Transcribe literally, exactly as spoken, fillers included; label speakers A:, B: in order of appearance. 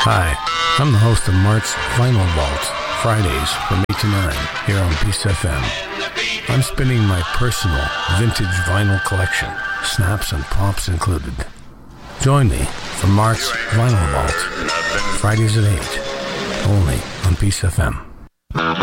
A: Hi, I'm the host of Mark's Vinyl Vault, Fridays from eight to nine here on Peace F M. I'm spinning my personal vintage vinyl collection, snaps and pops included. Join me for Mark's Vinyl Vault, Fridays at eight, only on Peace F M.